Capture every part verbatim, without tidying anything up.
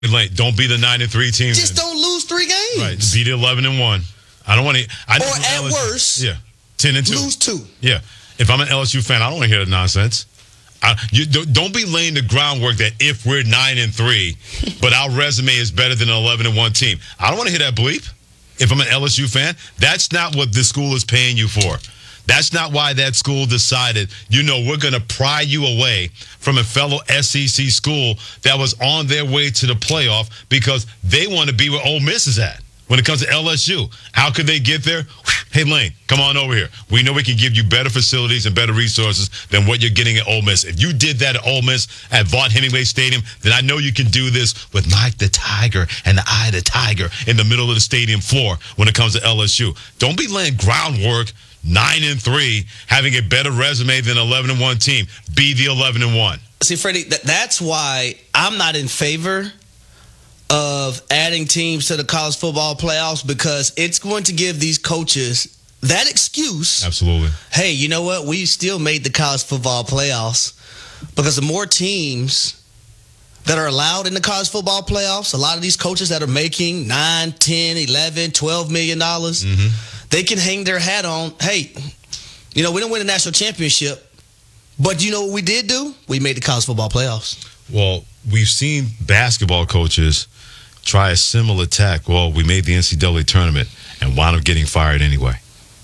Like, don't be the nine and three team. Just don't lose three games. Right. Be the eleven and one. I don't want to. I or at L S U, worst, yeah, ten and two. Lose two. Yeah. If I'm an L S U fan, I don't want to hear that nonsense. I, you don't be laying the groundwork that if we're nine and three, but our resume is better than an eleven and one team. I don't want to hear that bleep. If I'm an L S U fan, that's not what the school is paying you for. That's not why that school decided, you know, we're going to pry you away from a fellow S E C school that was on their way to the playoff because they want to be where Ole Miss is at. When it comes to L S U, how could they get there? Hey, Lane, come on over here. We know we can give you better facilities and better resources than what you're getting at Ole Miss. If you did that at Ole Miss at Vaught Hemingway Stadium, then I know you can do this with Mike the Tiger and the Eye of the Tiger in the middle of the stadium floor when it comes to L S U. Don't be laying groundwork nine and three, having a better resume than eleven and one team. Be the eleven and one. See, Freddie, th- that's why I'm not in favor of adding teams to the college football playoffs, because it's going to give these coaches that excuse. Absolutely. Hey, you know what? We still made the college football playoffs, because the more teams that are allowed in the college football playoffs, a lot of these coaches that are making nine, ten, eleven, twelve million dollars, mm-hmm. they can hang their hat on, hey, you know, we didn't win a national championship, but you know what we did do? We made the college football playoffs. Well, we've seen basketball coaches try a similar tack. Well, we made the N C double A tournament and wound up getting fired anyway.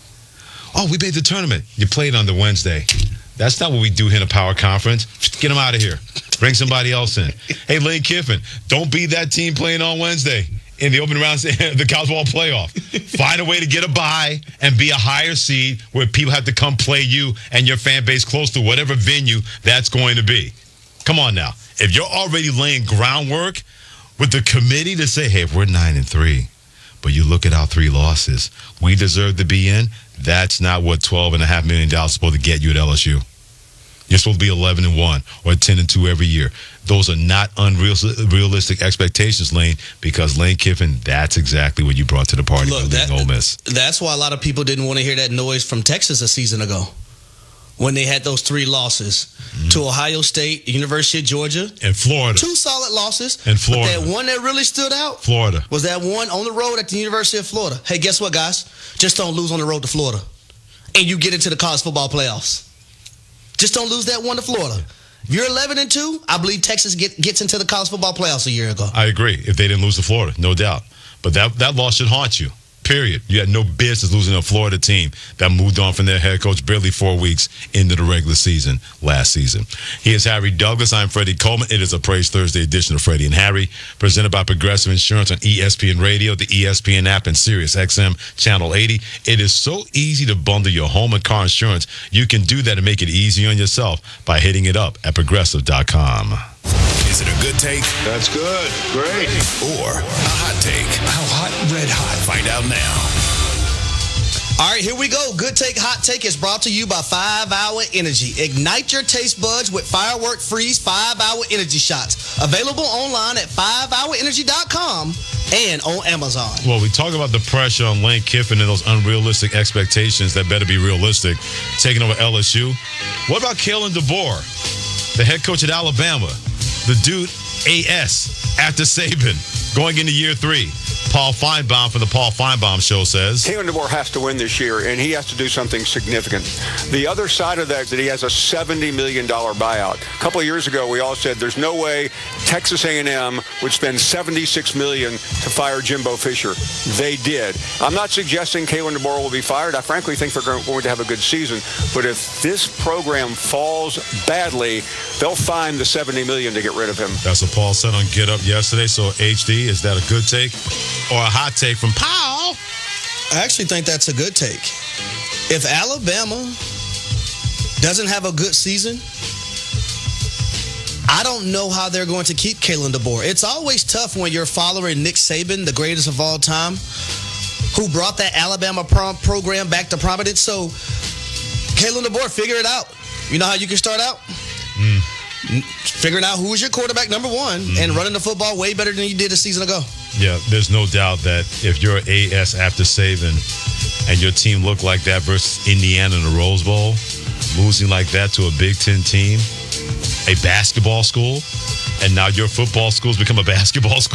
Oh, we made the tournament. You played on the Wednesday. That's not what we do here in a power conference. Get them out of here. Bring somebody else in. Hey, Lane Kiffin, don't be that team playing on Wednesday in the opening round of the college football playoff. Find a way to get a bye and be a higher seed where people have to come play you and your fan base close to whatever venue that's going to be. Come on now. If you're already laying groundwork with the committee to say, hey, if we're nine and three, but you look at our three losses, we deserve to be in, that's not what twelve and a half million dollars is supposed to get you at L S U. You're supposed to be eleven and one or ten and two every year. Those are not unrealistic expectations, Lane, because Lane Kiffin, that's exactly what you brought to the party. Look, that, Ole Miss. That's why a lot of people didn't want to hear that noise from Texas a season ago when they had those three losses mm-hmm. to Ohio State, University of Georgia, and Florida. Two solid losses. And Florida. But that one that really stood out, Florida, was that one on the road at the University of Florida. Hey, guess what, guys? Just don't lose on the road to Florida, and you get into the college football playoffs. Just don't lose that one to Florida. If you're eleven and two, I believe Texas get, gets into the college football playoffs a year ago. I agree. If they didn't lose to Florida, no doubt. But that that loss should haunt you. Period. You had no business losing to a Florida team that moved on from their head coach barely four weeks into the regular season last season. He is Harry Douglas. I'm Freddie Coleman. It is a Praise Thursday edition of Freddie and Harry, presented by Progressive Insurance on E S P N Radio, the E S P N app, and Sirius X M Channel eighty. It is so easy to bundle your home and car insurance. You can do that and make it easy on yourself by hitting it up at progressive dot com. Is it a good take? That's good. Great. Or a hot take? How hot? Red hot. Find out now. All right, here we go. Good Take, Hot Take is brought to you by five hour Energy. Ignite your taste buds with Firework Freeze five hour Energy Shots. Available online at five hour energy dot com and on Amazon. Well, we talk about the pressure on Lane Kiffin and those unrealistic expectations that better be realistic, taking over L S U. What about Kalen DeBoer, the head coach at Alabama? The dude, A S, after Saban, going into year three. Paul Feinbaum from the Paul Feinbaum Show says, Kalen DeBoer has to win this year, and he has to do something significant. The other side of that is that he has a seventy million dollars buyout. A couple of years ago, we all said there's no way Texas A and M would spend seventy-six million dollars to fire Jimbo Fisher. They did. I'm not suggesting Kalen DeBoer will be fired. I frankly think they're going to have a good season. But if this program falls badly, they'll find the seventy million dollars to get rid of him. That's what Paul said on Get Up yesterday. So, H D, is that a good take or a hot take from Paul? I actually think that's a good take. If Alabama doesn't have a good season, I don't know how they're going to keep Kalen DeBoer. It's always tough when you're following Nick Saban, the greatest of all time, who brought that Alabama prom- program back to prominence. So, Kalen DeBoer, figure it out. You know how you can start out? Mm. Figuring out who's your quarterback, number one, mm. and running the football way better than you did a season ago. Yeah, there's no doubt that if you're A S after Saban and your team looked like that versus Indiana in the Rose Bowl, losing like that to a Big Ten team, a basketball school, and now your football school's become a basketball school?